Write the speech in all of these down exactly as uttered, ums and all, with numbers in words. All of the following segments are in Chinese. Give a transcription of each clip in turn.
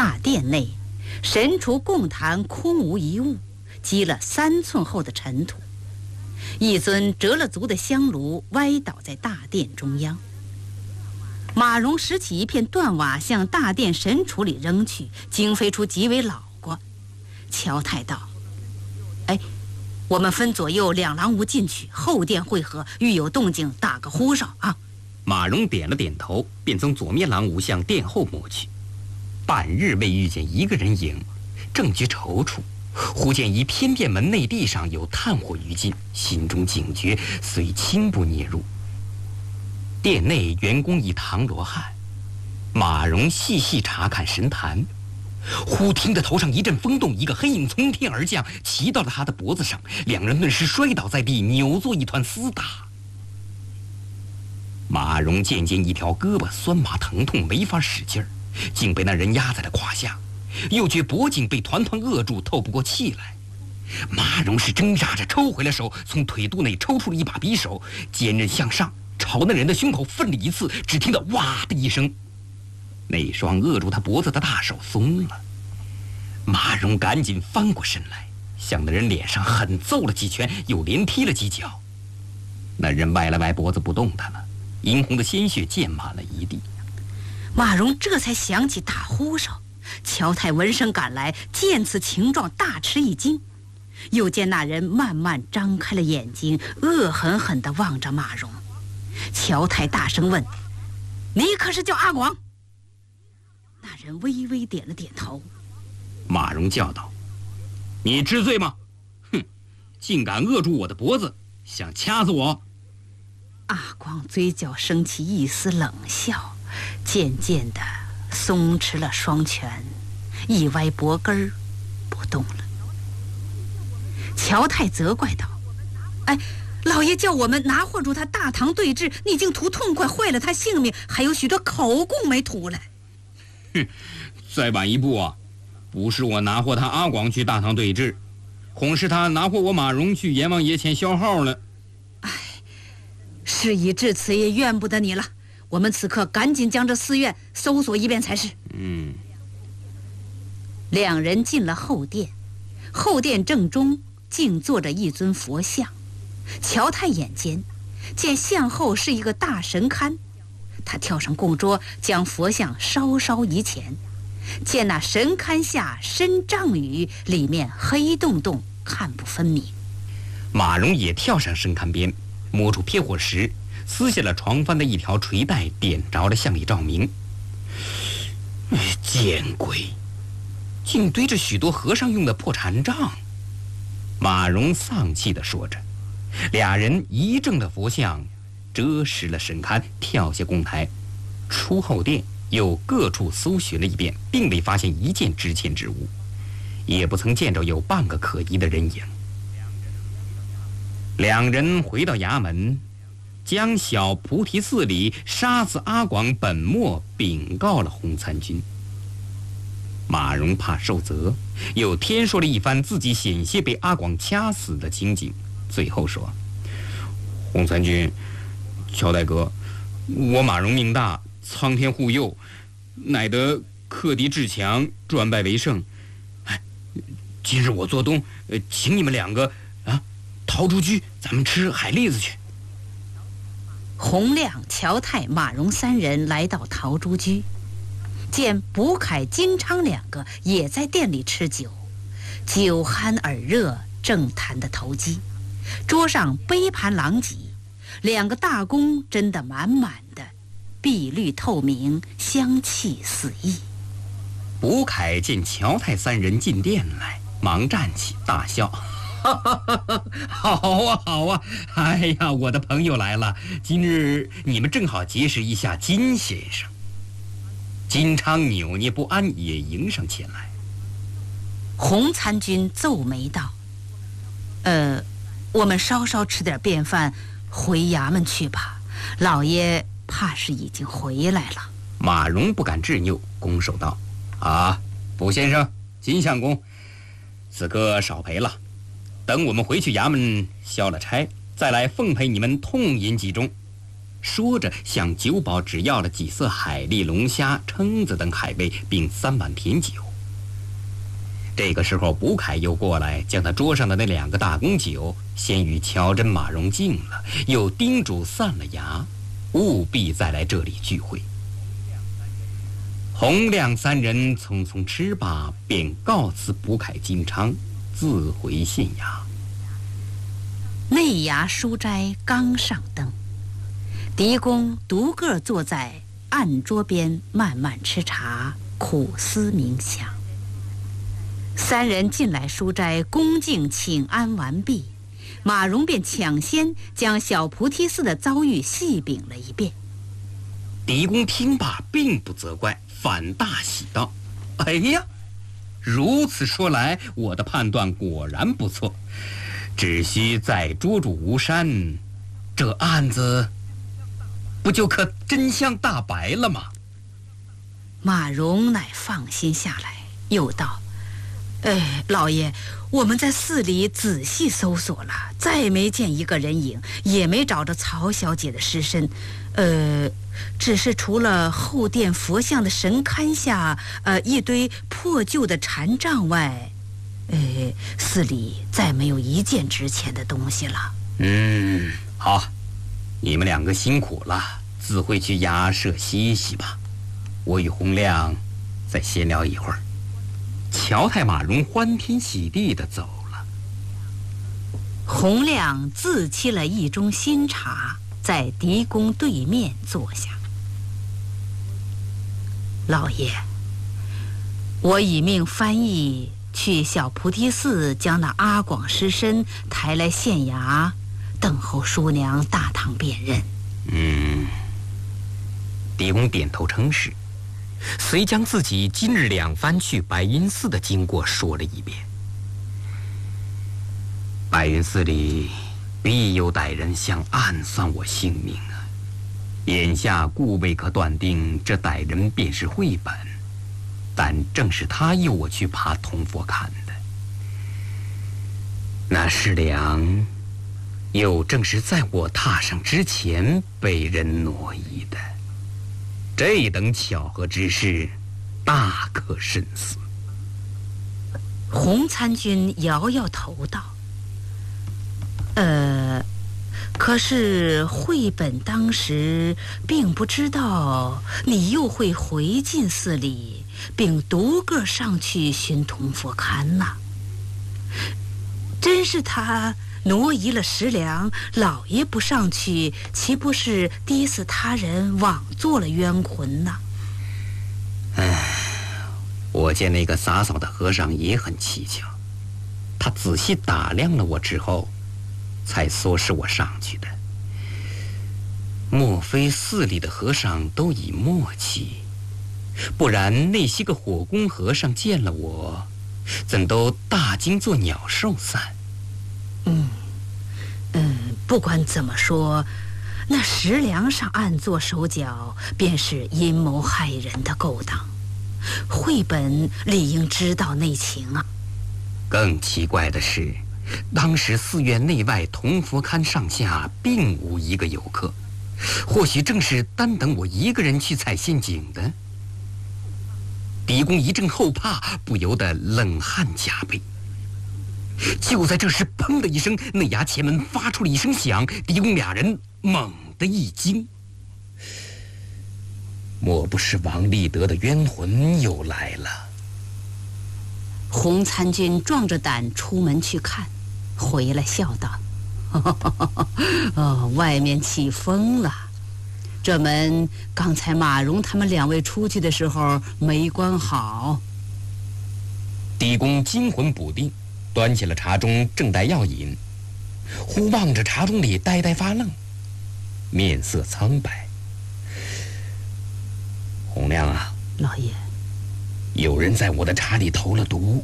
大殿内，神厨供坛空无一物，积了三寸厚的尘土。一尊折了足的香炉歪倒在大殿中央。马蓉拾起一片断瓦向大殿神厨里扔去，惊飞出几尾老瓜。乔太道：哎，我们分左右两狼无进去，后殿会合，遇有动静打个呼哨啊。 马蓉点了点头，便从左面廊屋向殿后抹去。半日未遇见一个人影，正觉踌躇，忽见一偏殿门内地上有炭火余烬，心中警觉，遂轻步蹑入。殿内员工一唐罗汉，马蓉细细查看神坛，忽听得头上一阵风动，一个黑影从天而降，骑到了他的脖子上，两人顿时摔倒在地，扭作一团厮打。马蓉渐渐一条胳膊酸麻疼痛，没法使劲儿，竟被那人压在了胯下，又觉脖颈被团团扼住，透不过气来。马蓉是挣扎着抽回了手，从腿肚内抽出了一把匕首，坚刃向上，朝那人的胸口奋力一刺，只听得哇的一声，那双扼住他脖子的大手松了。马蓉赶紧翻过身来，向那人脸上狠揍了几拳，又连踢了几脚。那人歪了歪脖子不动弹了，殷红的鲜血溅满了一地。 马蓉这才想起打呼哨，乔太闻声赶来，见此情状大吃一惊，又见那人慢慢张开了眼睛，恶狠狠地望着马蓉。乔太大声问：你可是叫阿广？那人微微点了点头。 马蓉叫道：你知罪吗？哼，竟敢扼住我的脖子，想掐死我！ 阿广嘴角升起一丝冷笑，渐渐地松弛了双拳，一歪脖根儿不动了。乔太责怪道：哎，老爷叫我们拿货住他大唐对峙，你竟图痛快坏了他性命，还有许多口供没吐来。 哼，再晚一步啊，不是我拿货他阿广去大唐对峙，恐是他拿货我马蓉去阎王爷前消耗了。 哎，事已至此，也怨不得你了。我们此刻赶紧将这寺院搜索一遍才是。 嗯。 两人进了后殿，后殿正中静坐着一尊佛像。乔太眼尖，见像后是一个大神龛，他跳上供桌，将佛像稍稍移前，见那神龛下深丈余，里面黑洞洞，看不分明。 马蓉也跳上神龛边，摸出撇火石，撕下了床幡的一条垂带，点着了，向里照明。见鬼，竟堆着许多和尚用的破禅杖。马蓉丧气地说着，俩人一正的佛像，遮实了神龛，跳下供台，出后殿，又各处搜寻了一遍，并未发现一件值钱之物，也不曾见着有半个可疑的人影。两人回到衙门，将小菩提寺里杀死阿广本末禀告了洪参军。马蓉怕受责，又添说了一番自己险些被阿广掐死的情景，最后说：洪参军，乔大哥，我马蓉命大，苍天护佑，乃得克敌制强，转败为胜。哎，今日我做东，呃，请你们两个啊，逃出居，咱们吃海蛎子去。 洪亮、乔太、马蓉三人来到陶朱居，见卜凯、金昌两个也在店里吃酒，酒酣耳热，正谈得投机。桌上杯盘狼藉，两个大弓斟得满满的，碧绿透明，香气四溢。 卜凯见乔太三人进店来，忙站起大笑：好啊好啊，哎呀，我的朋友来了，今日你们正好结识一下金先生。金昌扭捏不安，也迎上前来。 洪参军皱眉道：呃我们稍稍吃点便饭，回衙门去吧，老爷怕是已经回来了。 马蓉不敢执拗，拱手道：啊，卜先生、金相公，此刻少陪了，等我们回去衙门消了差，再来奉陪你们痛饮几盅。 说着向酒保只要了几色海蛎、龙虾、蛏子等海味，并三碗甜酒。这个时候，卜凯又过来，将他桌上的那两个大公酒先与乔真、马蓉敬了，又叮嘱散了衙，务必再来这里聚会。洪亮三人匆匆吃罢，便告辞卜凯、金昌，自回县衙。 内衙书斋刚上灯，狄公独个坐在案桌边慢慢吃茶，苦思冥想。三人进来书斋，恭敬请安完毕，马蓉便抢先将小菩提寺的遭遇细禀了一遍。 狄公听罢，并不责怪，反大喜道：“哎呀，如此说来，我的判断果然不错。只需再捉住吴山，这案子不就可真相大白了吗？” 马蓉乃放心下来，又道：“哎，老爷，我们在寺里仔细搜索了，再没见一个人影，也没找着曹小姐的尸身。呃，只是除了后殿佛像的神龛下，呃，一堆破旧的禅杖外，呃，寺里再没有一件值钱的东西了。” 嗯，好，你们两个辛苦了，自会去衙舍歇息吧。我与洪亮再闲聊一会儿。乔太、马蓉欢天喜地地走了。 洪亮自沏了一盅新茶，在狄公对面坐下。老爷，我已命翻译去小菩提寺，将那阿广尸身抬来县衙，等候叔娘大堂辨认。 嗯，狄公点头称是，遂将自己今日两番去白云寺的经过说了一遍。白云寺里必有歹人想暗算我性命啊！眼下故未可断定这歹人便是慧本，但正是他诱我去爬铜佛龛的。那尸梁又正是在我踏上之前被人挪移的。这等巧合之事，大可深思。 洪参军摇摇头道：“呃，可是慧本当时并不知道你又会回进寺里，并独个上去寻铜佛龛呐。真是他挪移了石梁，老爷不上去，岂不是逼死他人，枉做了冤魂呐？” 唉，我见那个洒扫的和尚也很蹊跷，他仔细打量了我之后，才唆使我上去的。莫非寺里的和尚都已默契？不然那些个火工和尚见了我，怎都大惊作鸟兽散？ 嗯嗯，不管怎么说，那石梁上暗做手脚，便是阴谋害人的勾当。慧本理应知道内情啊。 更奇怪的是，当时寺院内外铜佛龛上下并无一个游客，或许正是单等我一个人去采陷阱的。狄公一阵后怕，不由得冷汗浃背。就在这时，砰的一声，内衙前门发出了一声响，狄公俩人猛地一惊，莫不是王立德的冤魂又来了？ 洪参军壮着胆出门去看，回来笑道：“哦，外面起风了。这门刚才马蓉他们两位出去的时候没关好。” 狄公惊魂不定，端起了茶盅，正待要饮，忽望着茶盅里呆呆发愣，面色苍白。洪亮啊， 老爷， 有人在我的茶里投了毒。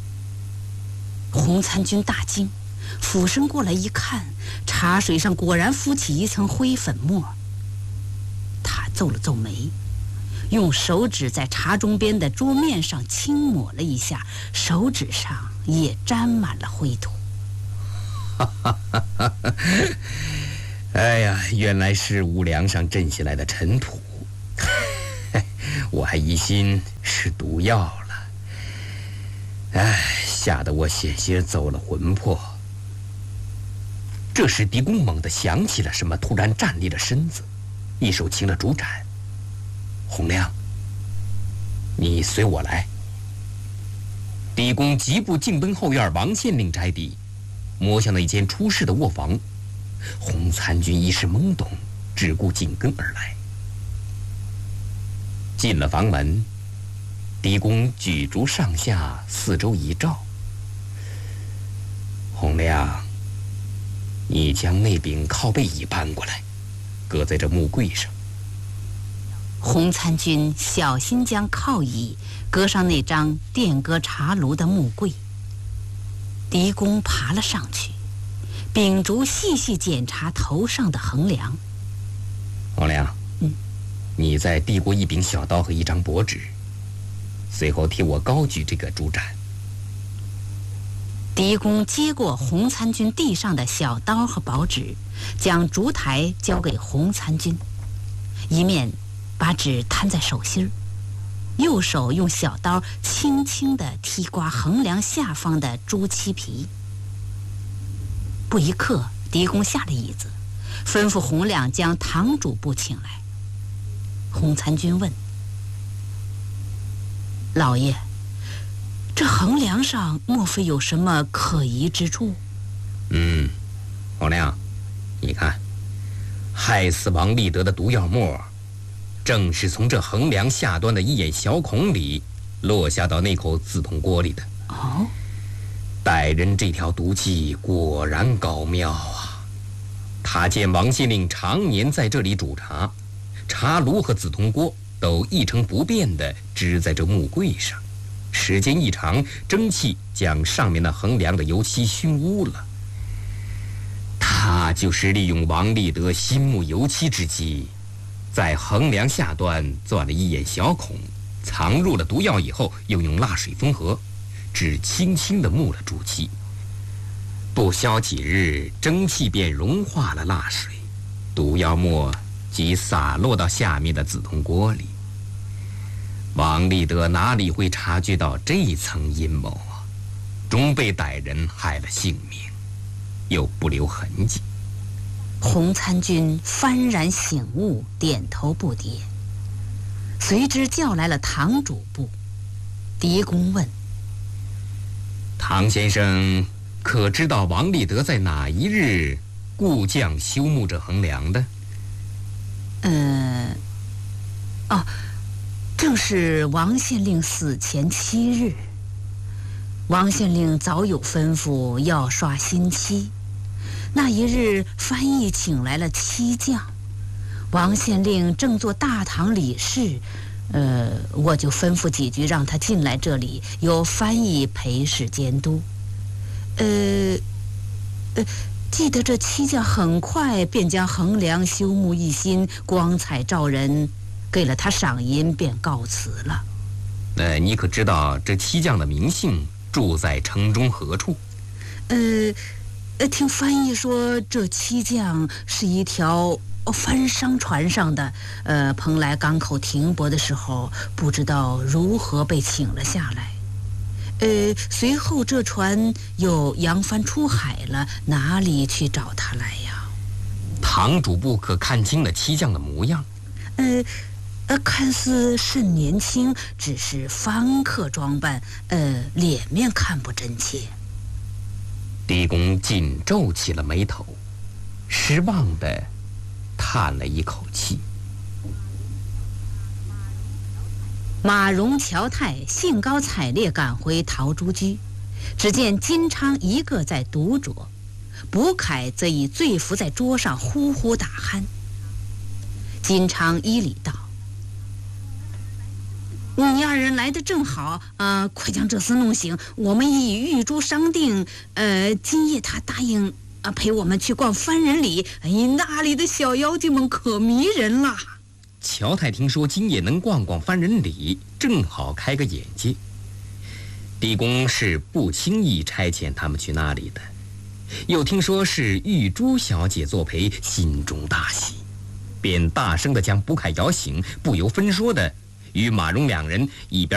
洪参军大惊，俯身过来一看，茶水上果然浮起一层灰粉末。他皱了皱眉，用手指在茶盅边的桌面上轻抹了一下，手指上也沾满了灰土。 哎呀，原来是屋梁上震下来的尘土，我还疑心是毒药了。哎，吓得我险些走了魂魄。这时狄公猛地想起了什么，突然站立了身子，一手擎了竹盏。洪亮，你随我来。狄公疾步进奔后院王县令宅邸，摸向那间出事的卧房。洪参军一时懵懂，只顾紧跟而来。进了房门，狄公举烛上下，四周一照。洪亮，你将那柄靠背椅搬过来，搁在这木柜上。 洪参军小心将靠椅搁上那张电搁茶炉的木柜。狄公爬了上去，秉烛细细检查头上的横梁。 洪亮， 嗯， 你再递过一柄小刀和一张薄纸，随后替我高举这个竹盏。 狄公接过洪参军地上的小刀和薄纸，将烛台交给洪参军，一面把纸摊在手心儿，右手用小刀轻轻地剔刮横梁下方的朱漆皮。不一刻，狄公下了椅子，吩咐洪亮将堂主簿请来。洪参军问：“老爷，这横梁上莫非有什么可疑之处？” 嗯，洪亮，你看，害死王立德的毒药沫，正是从这横梁下端的一眼小孔里落下到那口紫铜锅里的。 哦， 歹人这条毒计果然高妙啊！他见王县令常年在这里煮茶，茶炉和紫铜锅都一成不变地支在这木柜上，时间一长，蒸汽将上面那横梁的油漆熏污了。他就是利用王立德新木油漆之机，在横梁下端钻了一眼小孔，藏入了毒药以后，又用蜡水封合，只轻轻地沐了朱漆。不消几日，蒸汽便融化了蜡水，毒药沫即洒落到下面的紫铜锅里。王立德哪里会察觉到这层阴谋啊？终被歹人害了性命，又不留痕迹。 洪参军幡然醒悟，点头不迭，随之叫来了堂主簿。狄公问：“ 唐先生，可知道王立德在哪一日故将修木这横梁的？”“ 呃，哦，正是王县令死前七日。王县令早有吩咐要刷新漆，那一日翻译请来了漆匠，王县令正做大堂理事，呃，我就吩咐几句让他进来这里，由翻译陪侍监督。呃，呃，记得这漆匠很快便将横梁修木一新，光彩照人，给了他赏银，便告辞了。 呃，你可知道这漆匠的名姓，住在城中何处？ 呃，呃，听翻译说，这漆匠是一条翻商船上的，呃，蓬莱港口停泊的时候，不知道如何被请了下来。呃，随后这船又扬帆出海了，哪里去找他来呀？ 堂主簿可看清了漆匠的模样？ 呃，呃，看似甚年轻，只是番客装扮，呃，脸面看不真切。 狄公紧皱起了眉头，失望地叹了一口气。 马荣、乔泰兴高采烈赶回陶朱居，只见金昌一个在独酌，卜凯则已醉伏在桌上呼呼打鼾。金昌依礼道：“你二人来得正好，呃，快将这厮弄醒，我们已预诸商定。呃，今夜他答应啊陪我们去逛番人里，哎，那里的小妖精们可迷人了。” 乔太听说今夜能逛逛番人里，正好开个眼界。狄公是不轻易差遣他们去那里的， 又听说是玉珠小姐作陪，心中大喜，便大声地将卜凯摇醒，不由分说的与马蓉两人一边